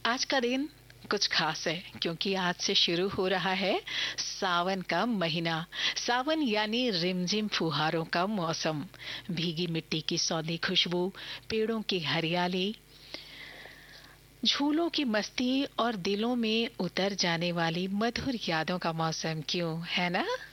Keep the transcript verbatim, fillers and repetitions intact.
आज का दिन कुछ खास है क्योंकि आज से शुरू हो रहा है सावन का महीना। सावन यानी रिमझिम फुहारों का मौसम। भीगी मिट्टी की सौंधी खुशबू, पेड़ों की हरियाली, झूलों की मस्ती और दिलों में उतर जाने वाली मधुर यादों का मौसम, क्यों है ना।